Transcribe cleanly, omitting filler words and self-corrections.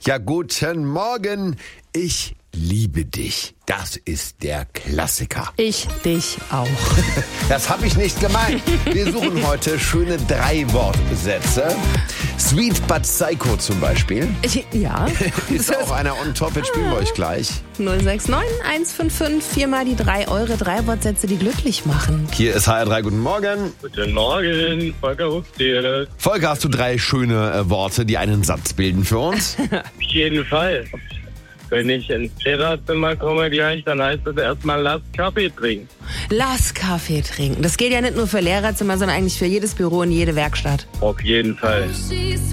Ja, guten Morgen. Ich liebe dich. Das ist der Klassiker. Ich dich auch. Das habe ich nicht gemeint. Wir suchen heute schöne 3-Wortsätze. Sweet but Psycho zum Beispiel. Ja. Ist auch einer on top. Jetzt spielen wir euch gleich. 069 155 4 mal die 3 eure 3-Wortsätze, die glücklich machen. Hier ist HR3. Guten Morgen. Guten Morgen, Volker Huftiere. Volker, hast du 3 schöne Worte, die einen Satz bilden für uns? Auf jeden Fall. Wenn ich ins Lehrerzimmer komme gleich, dann heißt es erstmal, lass Kaffee trinken. Lass Kaffee trinken. Das gilt ja nicht nur für Lehrerzimmer, sondern eigentlich für jedes Büro und jede Werkstatt. Auf jeden Fall.